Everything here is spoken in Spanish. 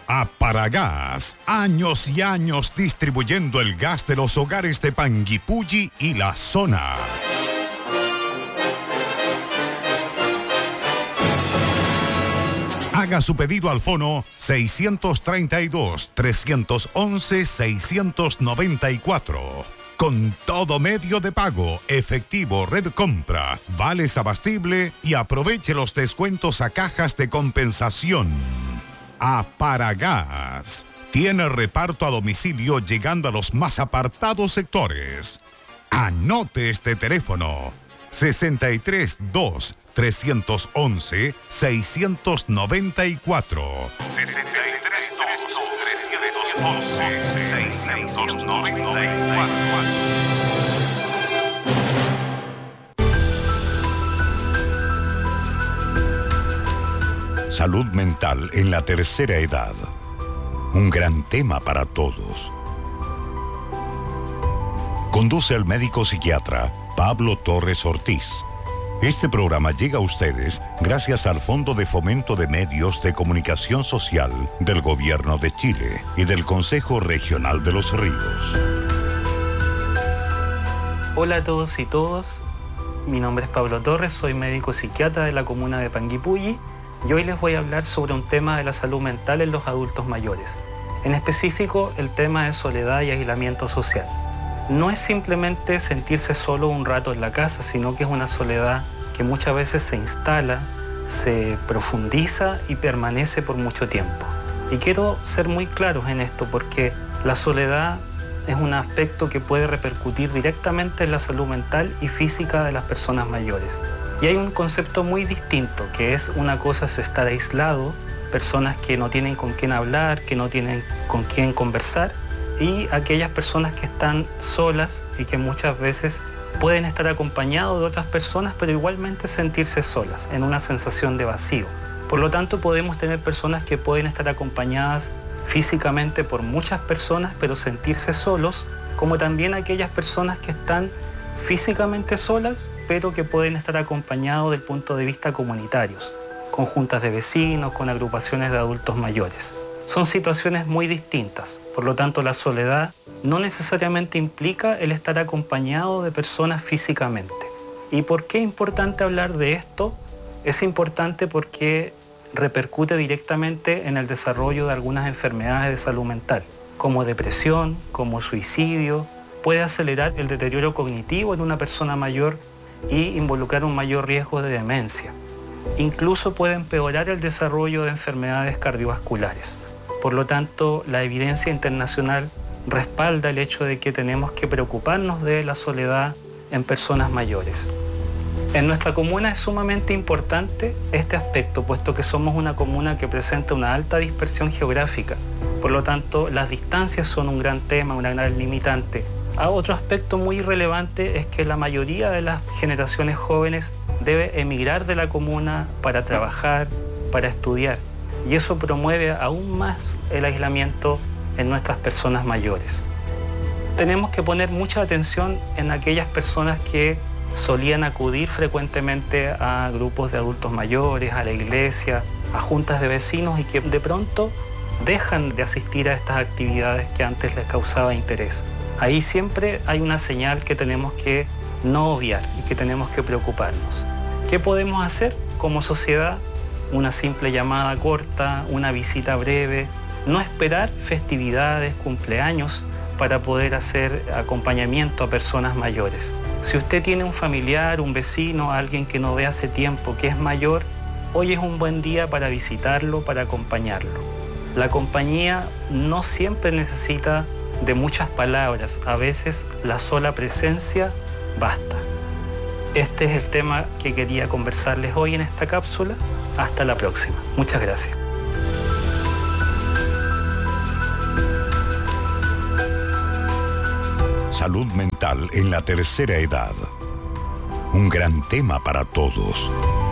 Aparagas, años y años distribuyendo el gas de los hogares de Panguipulli y la zona. Haga su pedido al fono 632-311-694. Con todo medio de pago, efectivo, red compra, vales abastible y aproveche los descuentos a cajas de compensación. Aparagas tiene reparto a domicilio llegando a los más apartados sectores. Anote este teléfono: 632-311-694. 632-311-694. Salud mental en la tercera edad. Un gran tema para todos. Conduce el médico psiquiatra Pablo Torres Ortiz. Este programa llega a ustedes gracias al Fondo de Fomento de Medios de Comunicación Social del Gobierno de Chile y del Consejo Regional de los Ríos. Hola a todos y todas. Mi nombre es Pablo Torres, soy médico psiquiatra de la comuna de Panguipulli. Y hoy les voy a hablar sobre un tema de la salud mental en los adultos mayores. En específico, el tema de soledad y aislamiento social. No es simplemente sentirse solo un rato en la casa, sino que es una soledad que muchas veces se instala, se profundiza y permanece por mucho tiempo. Y quiero ser muy claros en esto porque la soledad es un aspecto que puede repercutir directamente en la salud mental y física de las personas mayores. Y hay un concepto muy distinto, que es una cosa es estar aislado, personas que no tienen con quién hablar, que no tienen con quién conversar, y aquellas personas que están solas y que muchas veces pueden estar acompañados de otras personas, pero igualmente sentirse solas, en una sensación de vacío. Por lo tanto, podemos tener personas que pueden estar acompañadas físicamente por muchas personas, pero sentirse solos, como también aquellas personas que están físicamente solas, pero que pueden estar acompañados del punto de vista comunitarios, con juntas de vecinos, con agrupaciones de adultos mayores. Son situaciones muy distintas, por lo tanto la soledad no necesariamente implica el estar acompañado de personas físicamente. ¿Y por qué es importante hablar de esto? Es importante porque repercute directamente en el desarrollo de algunas enfermedades de salud mental, como depresión, como suicidio. Puede acelerar el deterioro cognitivo en una persona mayor y involucrar un mayor riesgo de demencia. Incluso puede empeorar el desarrollo de enfermedades cardiovasculares. Por lo tanto, la evidencia internacional respalda el hecho de que tenemos que preocuparnos de la soledad en personas mayores. En nuestra comuna es sumamente importante este aspecto, puesto que somos una comuna que presenta una alta dispersión geográfica. Por lo tanto, las distancias son un gran tema, una gran limitante. Otro aspecto muy relevante es que la mayoría de las generaciones jóvenes debe emigrar de la comuna para trabajar, para estudiar. Y eso promueve aún más el aislamiento en nuestras personas mayores. Tenemos que poner mucha atención en aquellas personas que solían acudir frecuentemente a grupos de adultos mayores, a la iglesia, a juntas de vecinos y que de pronto dejan de asistir a estas actividades que antes les causaba interés. Ahí siempre hay una señal que tenemos que no obviar y que tenemos que preocuparnos. ¿Qué podemos hacer como sociedad? Una simple llamada corta, una visita breve, no esperar festividades, cumpleaños para poder hacer acompañamiento a personas mayores. Si usted tiene un familiar, un vecino, alguien que no ve hace tiempo, que es mayor, hoy es un buen día para visitarlo, para acompañarlo. La compañía no siempre necesita de muchas palabras, a veces la sola presencia basta. Este es el tema que quería conversarles hoy en esta cápsula. Hasta la próxima. Muchas gracias. Salud mental en la tercera edad. Un gran tema para todos.